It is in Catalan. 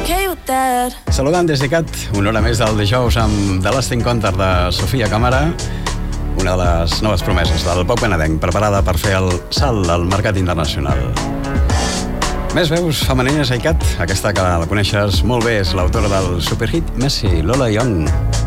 okay with that. Saludant des d'ICAT, una hora més del dijous amb The Lasting Concert de Sofia Camara, una de les noves promeses del pop canadenc, preparada per fer el salt al mercat internacional. Més veus femenines a ICAT, aquesta que la coneixes molt bé és l'autora del superhit Messi, Lola Young.